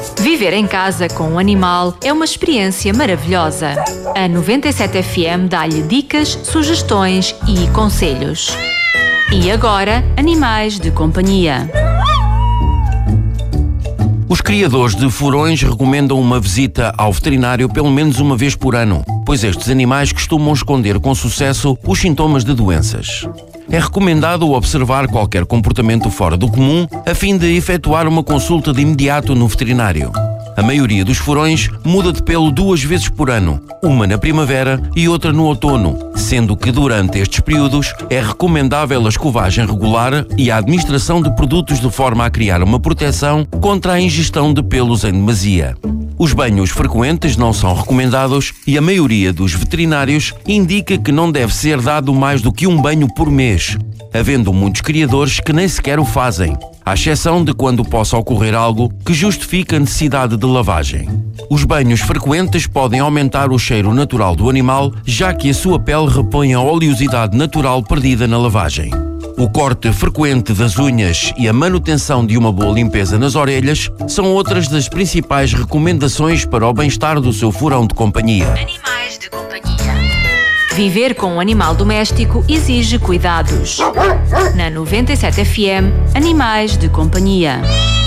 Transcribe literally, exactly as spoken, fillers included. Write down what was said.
Viver em casa com um animal é uma experiência maravilhosa. A noventa e sete F M dá-lhe dicas, sugestões e conselhos. E agora, animais de companhia. Os criadores de furões recomendam uma visita ao veterinário pelo menos uma vez por ano, pois estes animais costumam esconder com sucesso os sintomas de doenças. É recomendado observar qualquer comportamento fora do comum a fim de efetuar uma consulta de imediato no veterinário. A maioria dos furões muda de pelo duas vezes por ano, uma na primavera e outra no outono, sendo que durante estes períodos é recomendável a escovagem regular e a administração de produtos de forma a criar uma proteção contra a ingestão de pelos em demasia. Os banhos frequentes não são recomendados e a maioria dos veterinários indica que não deve ser dado mais do que um banho por mês, havendo muitos criadores que nem sequer o fazem, à exceção de quando possa ocorrer algo que justifique a necessidade de lavagem. Os banhos frequentes podem aumentar o cheiro natural do animal, já que a sua pele repõe a oleosidade natural perdida na lavagem. O corte frequente das unhas e a manutenção de uma boa limpeza nas orelhas são outras das principais recomendações para o bem-estar do seu furão de companhia. Animais de companhia. Viver com um animal doméstico exige cuidados. Na noventa e sete F M, Animais de companhia.